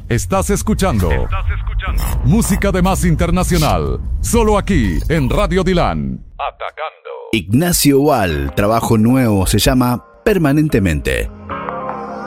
Estás escuchando música de más internacional, solo aquí en Radio Dilan. Ignacio Wall, trabajo nuevo, se llama Permanentemente.